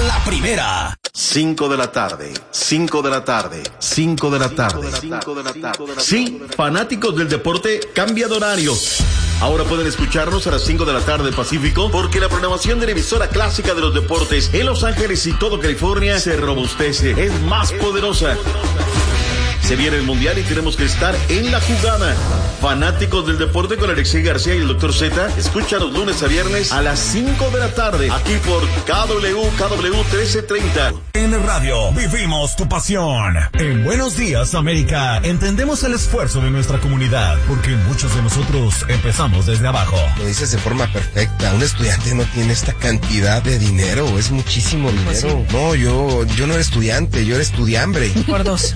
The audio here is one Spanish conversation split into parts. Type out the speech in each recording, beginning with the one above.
La Primera. 5 de la tarde, 5 de la tarde, 5 de la tarde. Sí, fanáticos del deporte, cambia de horario. Ahora pueden escucharnos a las 5 de la tarde Pacífico, porque la programación de la emisora clásica de los deportes en Los Ángeles y todo California se robustece, es más poderosa. Se viene el Mundial y tenemos que estar en la jugada. Fanáticos del deporte con Alexei García y el Dr. Z, escucha los lunes a viernes a las 5 de la tarde, aquí por KW 1330. En radio vivimos tu pasión. En Buenos Días, América, entendemos el esfuerzo de nuestra comunidad, porque muchos de nosotros empezamos desde abajo. Lo dices de forma perfecta. Un estudiante no tiene esta cantidad de dinero, es muchísimo dinero. Pues sí. No, yo no era estudiante, yo era estudiambre. Por dos.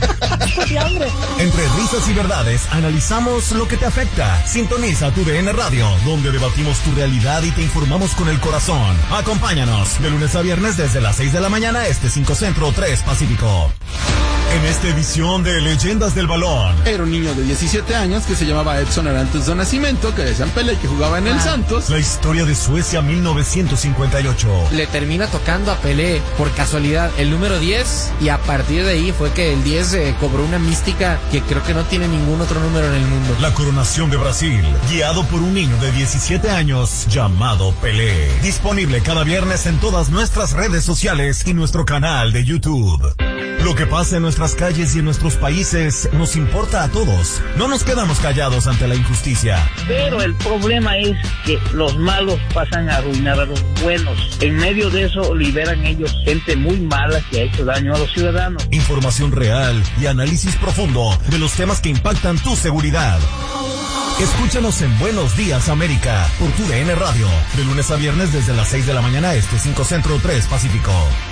Entre risas y verdades, analizamos lo que te afecta. Sintoniza tu DN Radio, donde debatimos tu realidad y te informamos con el corazón. Acompáñanos de lunes a viernes desde las 6 de la mañana, 5 Centro, 3 Pacífico. En esta edición de Leyendas del Balón. Era un niño de 17 años que se llamaba Edson Arantes do Nascimento, que decían Pelé, que jugaba en el Santos. La historia de Suecia 1958. Le termina tocando a Pelé, por casualidad, el número 10, y a partir de ahí fue que el 10 cobró una mística que creo que no tiene ningún otro número en el mundo. La coronación de Brasil, guiado por un niño de 17 años llamado Pelé. Disponible cada viernes en todas nuestras redes sociales y nuestro canal de YouTube. Lo que pasa en nuestras calles y en nuestros países nos importa a todos. No nos quedamos callados ante la injusticia. Pero el problema es que los malos pasan a arruinar a los buenos. En medio de eso liberan ellos gente muy mala que ha hecho daño a los ciudadanos. Información real y análisis profundo de los temas que impactan tu seguridad. Escúchanos en Buenos Días América por tu DN Radio, de lunes a viernes desde las 6 de la mañana 5 Centro, 3 Pacífico.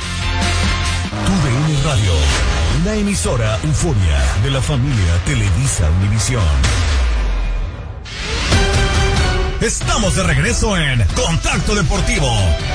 Tu DN Radio, una emisora Euforia de la familia Televisa Univisión. Estamos de regreso en Contacto Deportivo.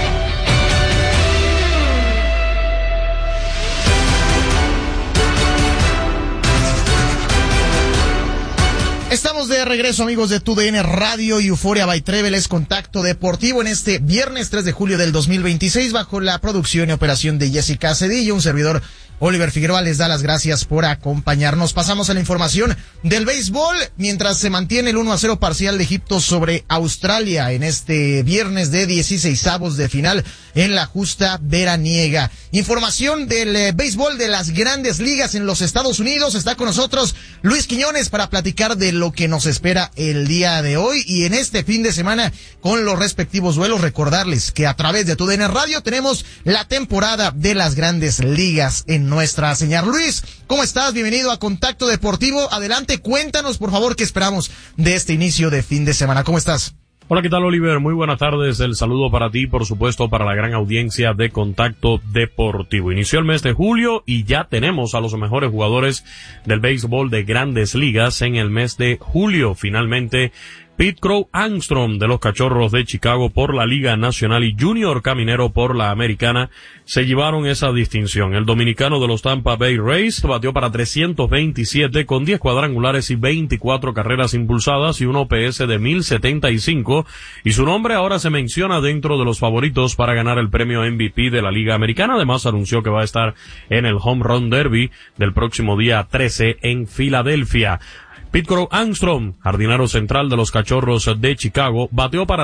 Estamos de regreso, amigos de TUDN Radio y Euforia by Travel, es Contacto Deportivo en este viernes 3 de julio del 2026, bajo la producción y operación de Jessica Cedillo. Un servidor, Oliver Figueroa, les da las gracias por acompañarnos. Pasamos a la información del béisbol, mientras se mantiene el 1-0 parcial de Egipto sobre Australia en este viernes de 16avos de final en la justa veraniega. Información del béisbol de las grandes ligas en los Estados Unidos. Está con nosotros Luis Quiñones para platicar de lo que nos espera el día de hoy y en este fin de semana con los respectivos duelos. Recordarles que a través de TUDN Radio tenemos la temporada de las grandes ligas en nuestra señal. Luis, ¿cómo estás? Bienvenido a Contacto Deportivo. Adelante, cuéntanos por favor qué esperamos de este inicio de fin de semana. ¿Cómo estás? Hola, ¿qué tal, Oliver? Muy buenas tardes. El saludo para ti, por supuesto, para la gran audiencia de Contacto Deportivo. Inició el mes de julio y ya tenemos a los mejores jugadores del béisbol de grandes ligas en el mes de julio. Finalmente, Pete Crow Armstrong de los Cachorros de Chicago por la Liga Nacional y Junior Caminero por la Americana se llevaron esa distinción. El dominicano de los Tampa Bay Rays batió para 327 con 10 cuadrangulares y 24 carreras impulsadas y un OPS de 1075, y su nombre ahora se menciona dentro de los favoritos para ganar el premio MVP de la Liga Americana. Además, anunció que va a estar en el Home Run Derby del próximo día 13 en Filadelfia. Pete Crow Armstrong, jardinero central de los Cachorros de Chicago, bateó para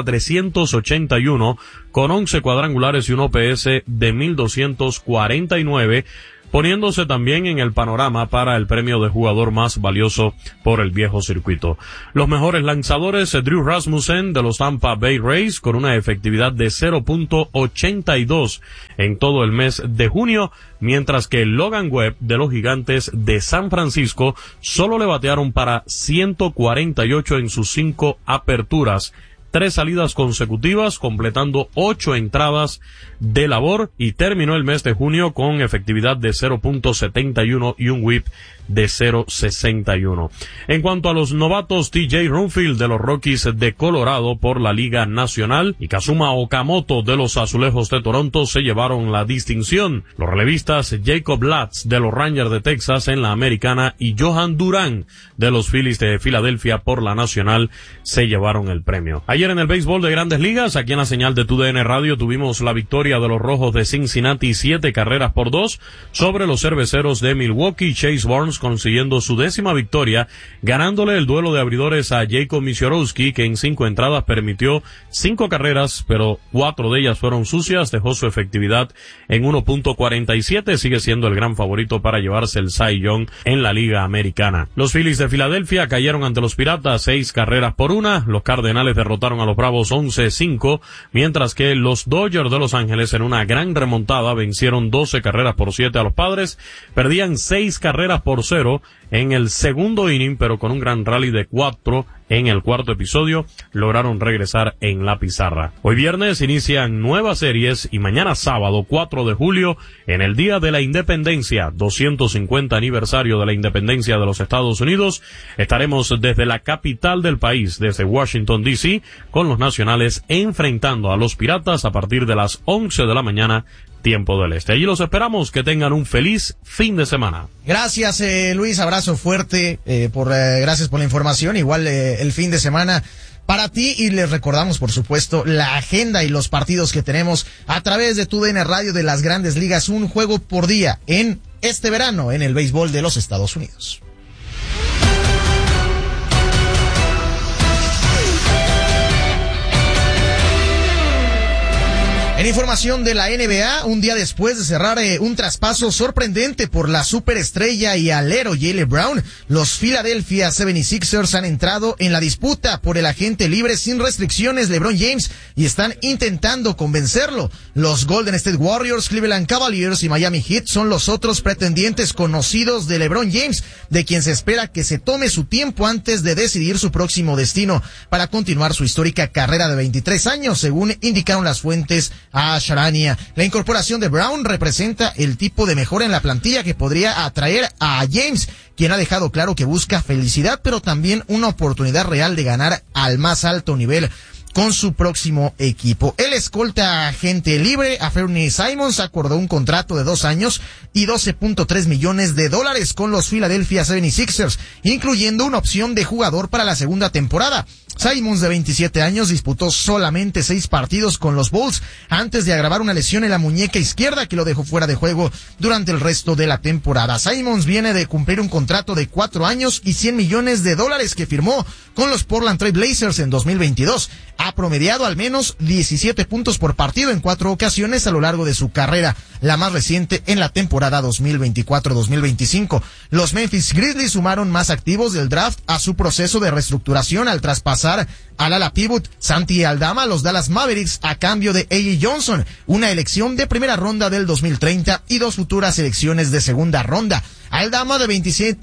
381 con 11 cuadrangulares y un OPS de 1249, poniéndose también en el panorama para el premio de jugador más valioso por el viejo circuito. Los mejores lanzadores, Drew Rasmussen de los Tampa Bay Rays con una efectividad de 0.82 en todo el mes de junio, mientras que Logan Webb de los Gigantes de San Francisco solo le batearon para 148 en sus 5 aperturas. 3 salidas consecutivas, completando 8 entradas de labor, y terminó el mes de junio con efectividad de 0.71 y un whip de 0.61. En cuanto a los novatos, TJ Rumfield de los Rockies de Colorado por la Liga Nacional y Kazuma Okamoto de los Azulejos de Toronto se llevaron la distinción. Los relevistas Jacob Latz de los Rangers de Texas en la Americana y Johan Durán de los Phillies de Filadelfia por la Nacional se llevaron el premio. Ayer Ayer en el béisbol de Grandes Ligas, aquí en la señal de TUDN Radio, tuvimos la victoria de los Rojos de Cincinnati 7-2 sobre los Cerveceros de Milwaukee. Chase Barnes consiguiendo su 10ª victoria, ganándole el duelo de abridores a Jacob Misiorowski, que en 5 entradas permitió 5 carreras, pero 4 de ellas fueron sucias, dejó su efectividad en 1.47, sigue siendo el gran favorito para llevarse el Cy Young en la Liga Americana. Los Phillies de Filadelfia cayeron ante los Piratas 6-1. Los Cardenales derrotaron a los Bravos 11-5, mientras que los Dodgers de Los Ángeles en una gran remontada vencieron 12-7 a los Padres. Perdían 6-0 en el segundo inning, pero con un gran rally de 4 en el cuarto episodio lograron regresar en la pizarra. Hoy viernes inician nuevas series y mañana sábado 4 de julio, en el Día de la Independencia, 250 aniversario de la independencia de los Estados Unidos, estaremos desde la capital del país, desde Washington D.C., con los nacionales enfrentando a los Piratas a partir de las 11 de la mañana, tiempo del este. Allí los esperamos, que tengan un feliz fin de semana. Gracias, Luis, abrazo fuerte, gracias por la información, igual el fin de semana para ti, y les recordamos, por supuesto, la agenda y los partidos que tenemos a través de TUDN Radio de las Grandes Ligas, un juego por día en este verano en el béisbol de los Estados Unidos. En información de la NBA, un día después de cerrar un traspaso sorprendente por la superestrella y alero Jaylen Brown, los Philadelphia 76ers han entrado en la disputa por el agente libre sin restricciones LeBron James y están intentando convencerlo. Los Golden State Warriors, Cleveland Cavaliers y Miami Heat son los otros pretendientes conocidos de LeBron James, de quien se espera que se tome su tiempo antes de decidir su próximo destino para continuar su histórica carrera de 23 años, según indicaron las fuentes a Sharania. La incorporación de Brown representa el tipo de mejora en la plantilla que podría atraer a James, quien ha dejado claro que busca felicidad, pero también una oportunidad real de ganar al más alto nivel con su próximo equipo. El escolta agente libre Anfernee Simons acordó un contrato de 2 años y $12.3 millones con los Philadelphia 76ers, incluyendo una opción de jugador para la segunda temporada. Simons, de 27 años, disputó solamente 6 partidos con los Bulls antes de agravar una lesión en la muñeca izquierda que lo dejó fuera de juego durante el resto de la temporada. Simons viene de cumplir un contrato de 4 años y $100 millones que firmó con los Portland Trail Blazers en 2022. Ha promediado al menos 17 puntos por partido en 4 ocasiones a lo largo de su carrera, la más reciente en la temporada 2024-2025. Los Memphis Grizzlies sumaron más activos del draft a su proceso de reestructuración al traspasar al ala pivot Santi Aldama a los Dallas Mavericks a cambio de A.J. Johnson, una elección de primera ronda del 2030 y 2 futuras elecciones de segunda ronda. Aldama, de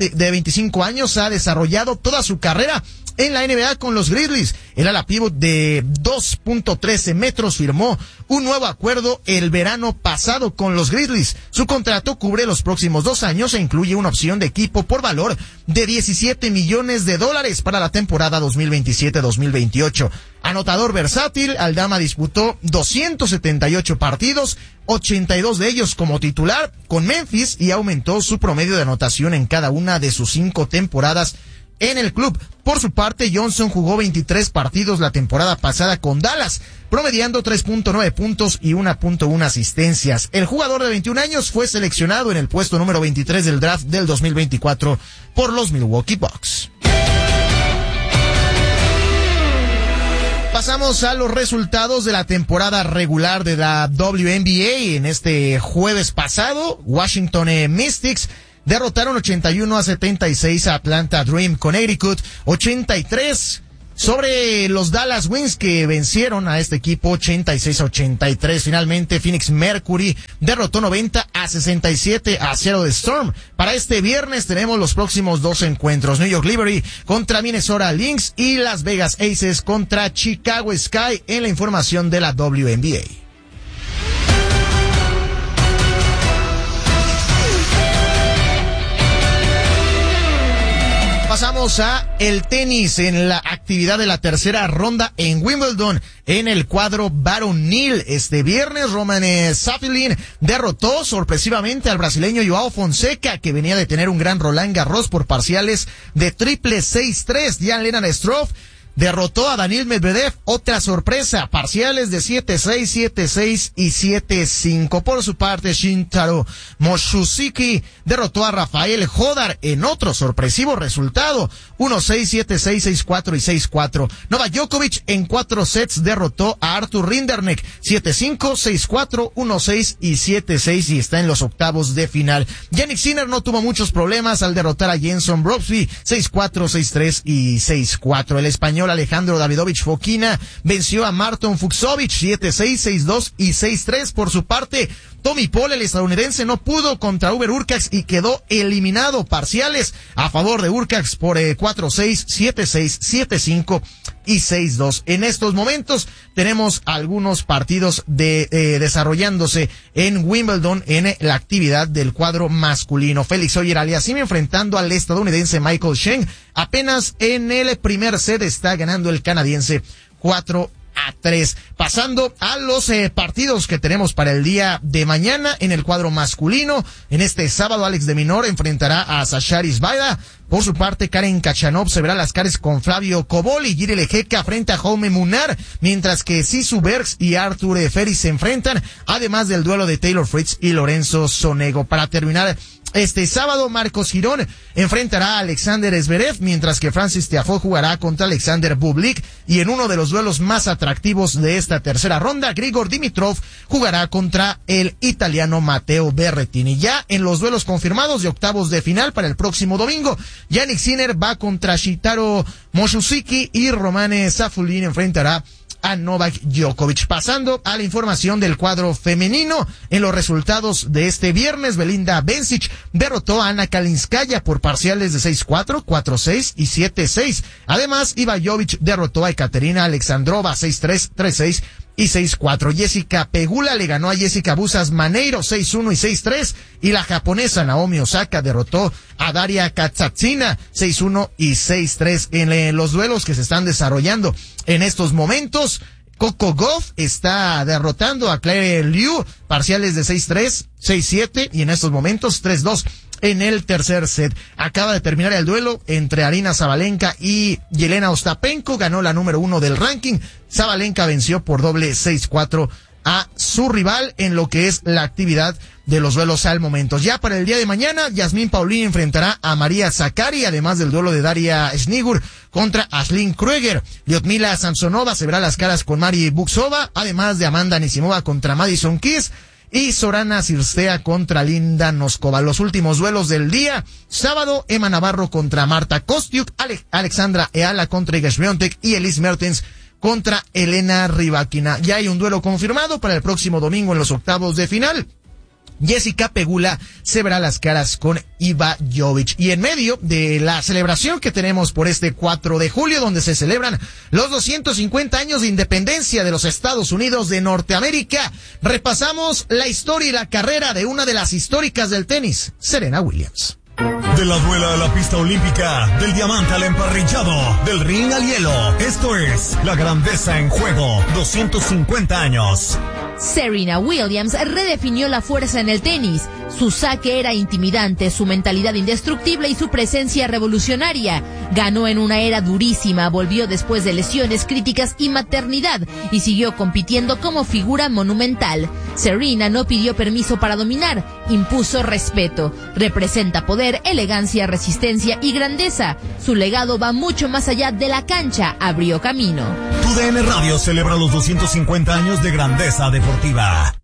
25 años, ha desarrollado toda su carrera en la NBA con los Grizzlies. El ala pivot de 2.13 metros firmó un nuevo acuerdo el verano pasado con los Grizzlies. Su contrato cubre los próximos 2 años e incluye una opción de equipo por valor de $17 millones para la temporada 2027-2028. Anotador versátil, Aldama disputó 278 partidos, 82 de ellos como titular con Memphis, y aumentó su promedio de anotación en cada una de sus 5 temporadas en el club. Por su parte, Johnson jugó 23 partidos la temporada pasada con Dallas, promediando 3.9 puntos y 1.1 asistencias. El jugador de 21 años fue seleccionado en el puesto número 23 del draft del 2024 por los Milwaukee Bucks. Pasamos a los resultados de la temporada regular de la WNBA. En este jueves pasado, Washington Mystics derrotaron 81-76 a Atlanta Dream. Connecticut 83 sobre los Dallas Wings, que vencieron a este equipo 86-83. Finalmente, Phoenix Mercury derrotó 90-67 a Seattle Storm. Para este viernes tenemos los próximos 2 encuentros: New York Liberty contra Minnesota Lynx y Las Vegas Aces contra Chicago Sky en la información de la WNBA. Pasamos a el tenis en la actividad de la tercera ronda en Wimbledon. En el cuadro varonil, este viernes, Roman Safilin derrotó sorpresivamente al brasileño Joao Fonseca, que venía de tener un gran Roland Garros por parciales de triple 6-3. Jan-Lennard Struff derrotó a Daniil Medvedev, otra sorpresa, parciales de 7-6, 7-6 y 7-5. Por su parte, Shintaro Moshusiki derrotó a Rafael Jodar en otro sorpresivo resultado, 1-6, 7-6, 6-4 y 6-4. Novak Djokovic en 4 sets derrotó a Arthur Rinderknech, 7-5, 6-4, 1-6 y 7-6 y está en los octavos de final. Jannik Sinner no tuvo muchos problemas al derrotar a Jenson Brooksby, 6-4, 6-3 y 6-4. El español Alejandro Davidovich Fokina venció a Marton Fucsovics 7-6, 6-2 y 6-3. Por su parte, Tommy Paul, el estadounidense, no pudo contra Hubert Hurkacz y quedó eliminado. Parciales a favor de Hurkacz por 4-6, 7-6, 7-5 y 6-2. En estos momentos tenemos algunos partidos desarrollándose en Wimbledon en la actividad del cuadro masculino. Félix Auger-Aliassime enfrentando al estadounidense Michael Cheng. Apenas en el primer set está ganando el canadiense 4-3. Pasando a los partidos que tenemos para el día de mañana en el cuadro masculino. En este sábado, Alex de Minaur enfrentará a Sasharis Vaida. Por su parte, Karen Khachanov se verá las caras con Flavio Cobolli. Giri Lejeka frente a Jaume Munar, mientras que Sisu Bergs y Artur Ferry se enfrentan, además del duelo de Taylor Fritz y Lorenzo Sonego. Para terminar este sábado, Marcos Girón enfrentará a Alexander Zverev, mientras que Francis Tiafoe jugará contra Alexander Bublik, y en uno de los duelos más atractivos de esta tercera ronda, Grigor Dimitrov jugará contra el italiano Matteo Berrettini. Ya en los duelos confirmados de octavos de final para el próximo domingo, Jannik Sinner va contra Shintaro Moshusiki y Romane Safulin enfrentará a Novak Djokovic. Pasando a la información del cuadro femenino, en los resultados de este viernes, Belinda Bencic derrotó a Ana Kalinskaya por parciales de 6-4, 4-6 y 7-6. Además, Iva Jovic derrotó a Ekaterina Alexandrova 6-3, 3-6 y 6-4. Jessica Pegula le ganó a Jessica Busas Maneiro 6-1 y 6-3, y la japonesa Naomi Osaka derrotó a Daria Kasatkina 6-1 y 6-3 en los duelos que se están desarrollando en estos momentos. Coco Gauff está derrotando a Claire Liu, parciales de 6-3, 6-7 y en estos momentos 3-2 en el tercer set. Acaba de terminar el duelo entre Arina Sabalenka y Yelena Ostapenko. Ganó la número 1 del ranking. Sabalenka venció por doble 6-4 a su rival en lo que es la actividad de los duelos al momento. Ya para el día de mañana, Yasmin Paulini enfrentará a María Sakkari, además del duelo de Daria Snigur contra Aisling Krueger. Lyudmila Samsonova se verá las caras con Mari Buksova, además de Amanda Anisimova contra Madison Keys y Sorana Cirstea contra Linda Noskova. Los últimos duelos del día: sábado, Emma Navarro contra Marta Kostyuk, Alexandra Eala contra Iga Swiatek y Elise Mertens contra Elena Rybakina. Ya hay un duelo confirmado para el próximo domingo en los octavos de final. Jessica Pegula se verá las caras con Iva Jovic. Y en medio de la celebración que tenemos por este 4 de julio, donde se celebran los 250 años de independencia de los Estados Unidos de Norteamérica, repasamos la historia y la carrera de una de las históricas del tenis, Serena Williams. De la duela a la pista olímpica, del diamante al emparrillado, del ring al hielo. Esto es La Grandeza en Juego, 250 años. Serena Williams redefinió la fuerza en el tenis. Su saque era intimidante, su mentalidad indestructible y su presencia revolucionaria. Ganó en una era durísima, volvió después de lesiones críticas y maternidad y siguió compitiendo como figura monumental. Serena no pidió permiso para dominar, impuso respeto. Representa poder, elegancia, resistencia y grandeza. Su legado va mucho más allá de la cancha, abrió camino. TUDN Radio celebra los 250 años de grandeza deportiva.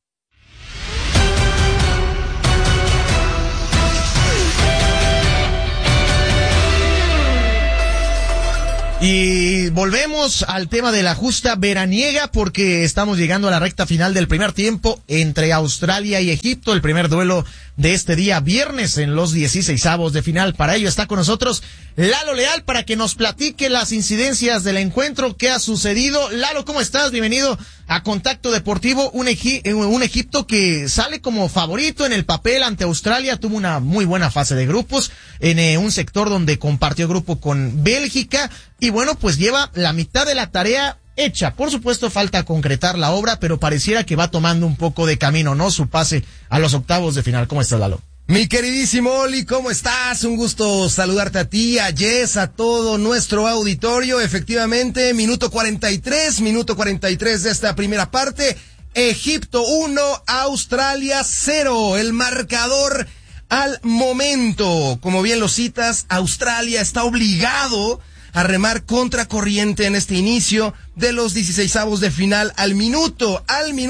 Y volvemos al tema de la justa veraniega, porque estamos llegando a la recta final del primer tiempo entre Australia y Egipto, el primer duelo de este día viernes en los 16avos de final. Para ello está con nosotros Lalo Leal para que nos platique las incidencias del encuentro, qué ha sucedido. Lalo, ¿cómo estás? Bienvenido a Contacto Deportivo. Un Egipto que sale como favorito en el papel ante Australia, tuvo una muy buena fase de grupos en un sector donde compartió grupo con Bélgica y bueno, pues lleva la mitad de la tarea hecha. Por supuesto falta concretar la obra, pero pareciera que va tomando un poco de camino, ¿no? Su pase a los octavos de final. ¿Cómo estás, Lalo? Mi queridísimo Oli, ¿cómo estás? Un gusto saludarte a ti, a Jess, a todo nuestro auditorio. Efectivamente, minuto 43 de esta primera parte. Egipto 1, Australia 0. El marcador al momento. Como bien lo citas, Australia está obligado a remar contracorriente en este inicio de los 16avos de final. Al minuto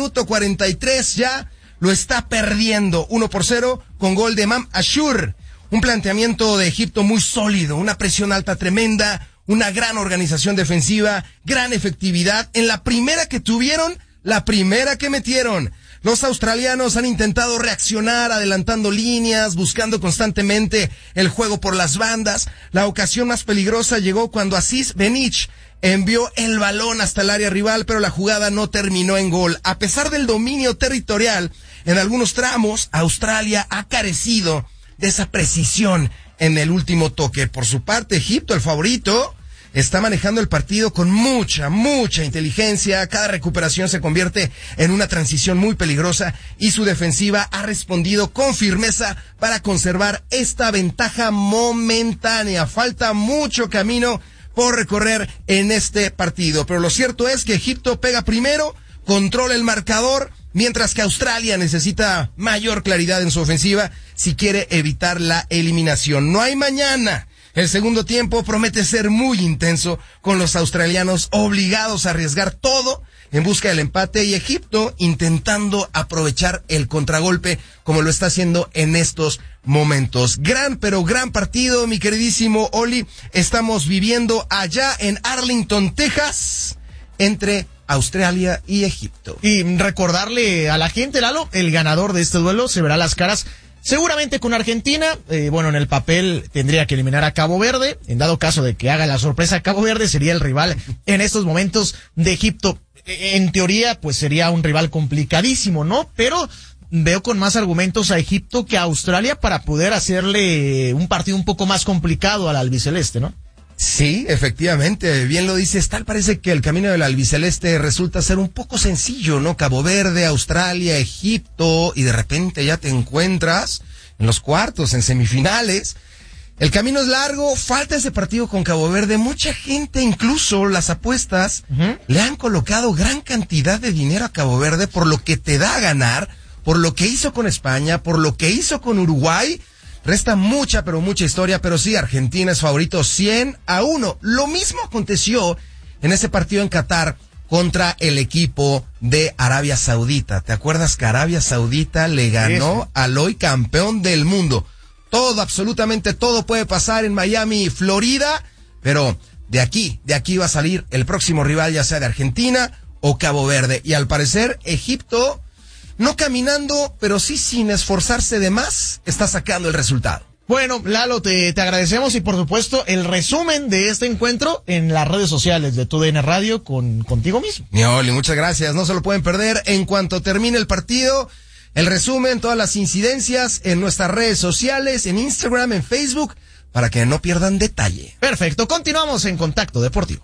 43 ya lo está perdiendo 1-0 con gol de Mam Ashur. Un planteamiento de Egipto muy sólido, una presión alta tremenda, una gran organización defensiva, gran efectividad. En la primera que tuvieron, la primera que metieron. Los australianos han intentado reaccionar adelantando líneas, buscando constantemente el juego por las bandas. La ocasión más peligrosa llegó cuando Aziz Benich envió el balón hasta el área rival, pero la jugada no terminó en gol. A pesar del dominio territorial, en algunos tramos, Australia ha carecido de esa precisión en el último toque. Por su parte, Egipto, el favorito, está manejando el partido con mucha inteligencia. Cada recuperación se convierte en una transición muy peligrosa y su defensiva ha respondido con firmeza para conservar esta ventaja momentánea. Falta mucho camino por recorrer en este partido, pero lo cierto es que Egipto pega primero, controla el marcador, mientras que Australia necesita mayor claridad en su ofensiva si quiere evitar la eliminación. No hay mañana. El segundo tiempo promete ser muy intenso, con los australianos obligados a arriesgar todo en busca del empate y Egipto intentando aprovechar el contragolpe como lo está haciendo en estos momentos. Gran partido, mi queridísimo Oli. Estamos viviendo allá en Arlington, Texas, entre Australia y Egipto. Y recordarle a la gente, Lalo, el ganador de este duelo se verá las caras seguramente con Argentina. En el papel tendría que eliminar a Cabo Verde. En dado caso de que haga la sorpresa, Cabo Verde sería el rival en estos momentos de Egipto. En teoría, pues sería un rival complicadísimo, ¿no? Pero veo con más argumentos a Egipto que a Australia para poder hacerle un partido un poco más complicado al albiceleste, ¿no? Sí, efectivamente, bien lo dices. Tal parece que el camino del albiceleste resulta ser un poco sencillo, ¿no? Cabo Verde, Australia, Egipto, y de repente ya te encuentras en los cuartos, en semifinales. El camino es largo, falta ese partido con Cabo Verde. Mucha gente, incluso las apuestas, le han colocado gran cantidad de dinero a Cabo Verde por lo que te da a ganar, por lo que hizo con España, por lo que hizo con Uruguay. Resta mucha historia, pero sí, Argentina es favorito 100-1. Lo mismo aconteció en ese partido en Qatar contra el equipo de Arabia Saudita. ¿Te acuerdas que Arabia Saudita le ganó al hoy campeón del mundo? Todo, absolutamente todo puede pasar en Miami, Florida, pero de aquí va a salir el próximo rival, ya sea de Argentina o Cabo Verde. Y al parecer, Egipto, no caminando, pero sí sin esforzarse de más, está sacando el resultado. Bueno, Lalo, te agradecemos y por supuesto el resumen de este encuentro en las redes sociales de TUDN Radio contigo mismo. Oli, muchas gracias, no se lo pueden perder. En cuanto termine el partido, el resumen, todas las incidencias en nuestras redes sociales, en Instagram, en Facebook, para que no pierdan detalle. Perfecto, continuamos en Contacto Deportivo.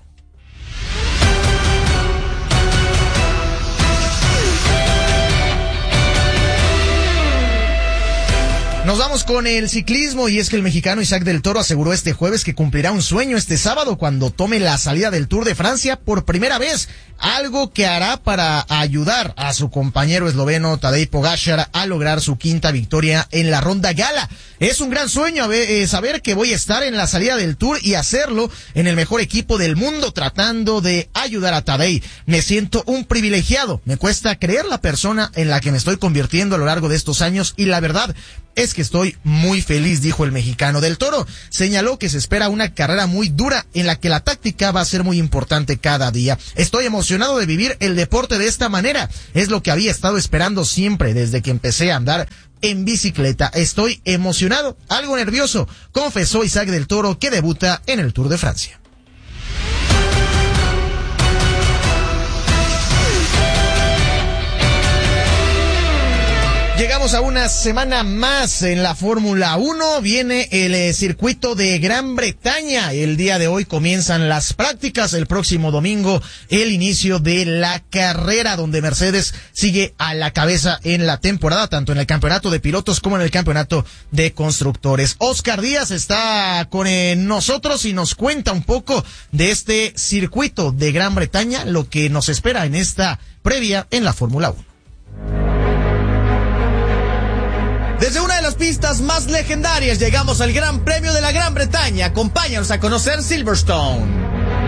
Nos vamos con el ciclismo y es que el mexicano Isaac del Toro aseguró este jueves que cumplirá un sueño este sábado cuando tome la salida del Tour de Francia por primera vez, algo que hará para ayudar a su compañero esloveno Tadej Pogačar a lograr su quinta victoria en la Ronda Gala. Es un gran sueño saber que voy a estar en la salida del Tour y hacerlo en el mejor equipo del mundo tratando de ayudar a Tadej. Me siento un privilegiado, me cuesta creer la persona en la que me estoy convirtiendo a lo largo de estos años y la verdad es que estoy muy feliz, dijo el mexicano del Toro. Señaló que se espera una carrera muy dura en la que la táctica va a ser muy importante cada día. Estoy emocionado de vivir el deporte de esta manera. Es lo que había estado esperando siempre desde que empecé a andar en bicicleta. Estoy emocionado, algo nervioso, confesó Isaac del Toro, que debuta en el Tour de Francia. Llegamos a una semana más en la Fórmula 1. Viene el circuito de Gran Bretaña. El día de hoy comienzan las prácticas. El próximo domingo el inicio de la carrera, donde Mercedes sigue a la cabeza en la temporada, tanto en el campeonato de pilotos como en el campeonato de constructores. Oscar Díaz está con nosotros y nos cuenta un poco de este circuito de Gran Bretaña, lo que nos espera en esta previa en la Fórmula 1. Desde una de las pistas más legendarias llegamos al Gran Premio de la Gran Bretaña. Acompáñanos a conocer Silverstone.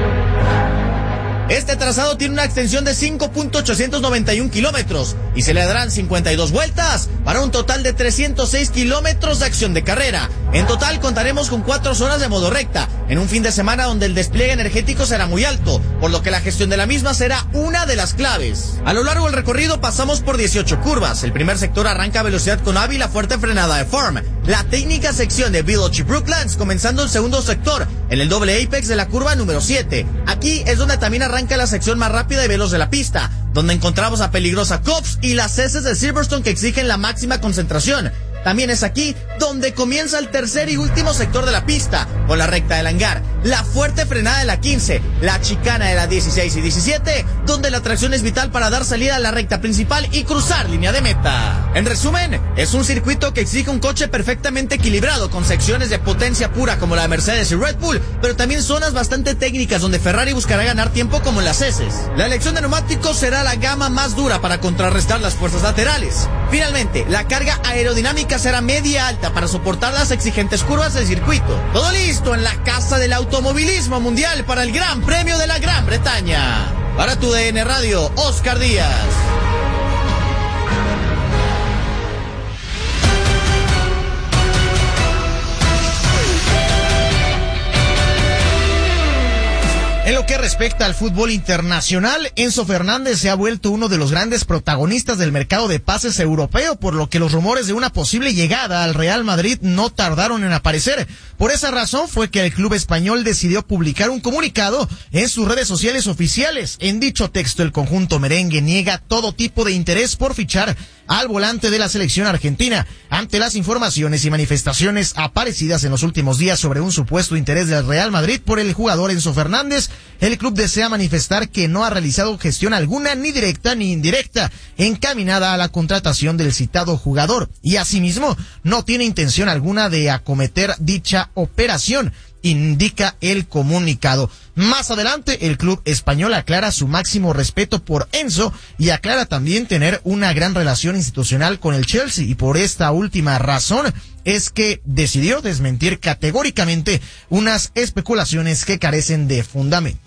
Este trazado tiene una extensión de 5.891 kilómetros y se le darán 52 vueltas para un total de 306 kilómetros de acción de carrera. En total contaremos con 4 zonas de modo recta, en un fin de semana donde el despliegue energético será muy alto, por lo que la gestión de la misma será una de las claves. A lo largo del recorrido pasamos por 18 curvas. El primer sector arranca a velocidad con Avi, la fuerte frenada de Form. La técnica sección de Village y Brooklands, comenzando el segundo sector, en el doble apex de la curva número 7. Aquí es donde también arranca la sección más rápida y veloz de la pista, donde encontramos a peligrosa Cops y las heces de Silverstone que exigen la máxima concentración. También es aquí donde comienza el tercer y último sector de la pista, con la recta del hangar, la fuerte frenada de la 15, la chicana de la 16 y 17, donde la tracción es vital para dar salida a la recta principal y cruzar línea de meta. En resumen, es un circuito que exige un coche perfectamente equilibrado, con secciones de potencia pura como la de Mercedes y Red Bull, pero también zonas bastante técnicas donde Ferrari buscará ganar tiempo como en las heces. La elección de neumáticos será la gama más dura para contrarrestar las fuerzas laterales. Finalmente, la carga aerodinámica será media alta para soportar las exigentes curvas del circuito. Todo listo en la casa del automovilismo mundial para el Gran Premio de la Gran Bretaña. Para tu DN Radio, Oscar Díaz. En lo que respecta al fútbol internacional, Enzo Fernández se ha vuelto uno de los grandes protagonistas del mercado de pases europeo, por lo que los rumores de una posible llegada al Real Madrid no tardaron en aparecer. Por esa razón fue que el club español decidió publicar un comunicado en sus redes sociales oficiales. En dicho texto, el conjunto merengue niega todo tipo de interés por fichar al volante de la selección argentina. Ante las informaciones y manifestaciones aparecidas en los últimos días sobre un supuesto interés del Real Madrid por el jugador Enzo Fernández, el club desea manifestar que no ha realizado gestión alguna, ni directa ni indirecta, encaminada a la contratación del citado jugador, y asimismo no tiene intención alguna de acometer dicha operación, indica el comunicado. Más adelante, el club español aclara su máximo respeto por Enzo y aclara también tener una gran relación institucional con el Chelsea, y por esta última razón es que decidió desmentir categóricamente unas especulaciones que carecen de fundamento.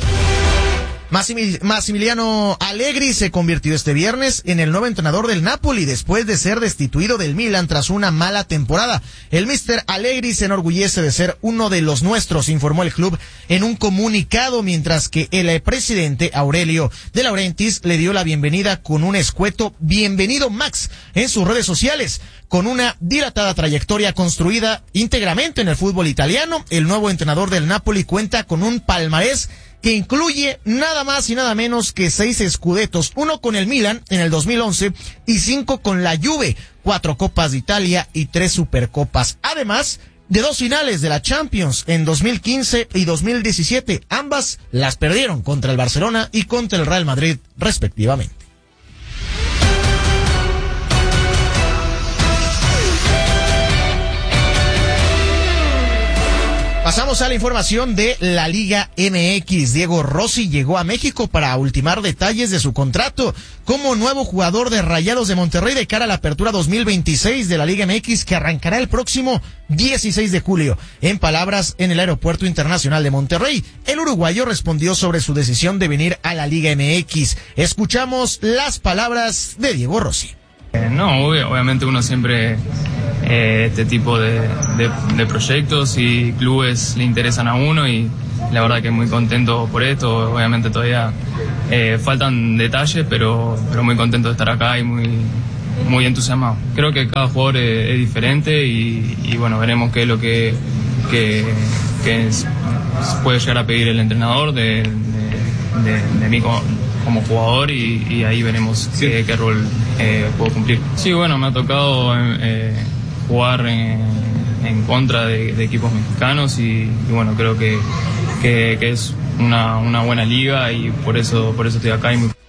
Massimiliano Allegri se convirtió este viernes en el nuevo entrenador del Napoli después de ser destituido del Milan tras una mala temporada. El Mr. Allegri se enorgullece de ser uno de los nuestros, informó el club en un comunicado, mientras que el presidente Aurelio De Laurentiis le dio la bienvenida con un escueto "Bienvenido Max" en sus redes sociales. Con una dilatada trayectoria construida íntegramente en el fútbol italiano, el nuevo entrenador del Napoli cuenta con un palmarés que incluye nada más y nada menos que 6 scudettos, 1 con el Milan en el 2011 y 5 con la Juve, 4 Copas de Italia y 3 Supercopas, además de 2 finales de la Champions en 2015 y 2017, ambas las perdieron contra el Barcelona y contra el Real Madrid respectivamente. Pasamos a la información de la Liga MX. Diego Rossi llegó a México para ultimar detalles de su contrato como nuevo jugador de Rayados de Monterrey de cara a la apertura 2026 de la Liga MX, que arrancará el próximo 16 de julio. En palabras en el Aeropuerto Internacional de Monterrey, el uruguayo respondió sobre su decisión de venir a la Liga MX. Escuchamos las palabras de Diego Rossi. No, obviamente uno siempre este tipo de proyectos y clubes le interesan a uno, y la verdad que muy contento por esto. Obviamente todavía faltan detalles, pero muy contento de estar acá y muy entusiasmado. Creo que cada jugador es diferente y bueno, veremos qué es lo que puede llegar a pedir el entrenador de mí como como jugador y ahí veremos qué rol puedo cumplir. Sí, bueno, me ha tocado jugar en contra de equipos mexicanos y bueno, creo que es una buena liga y por eso estoy acá.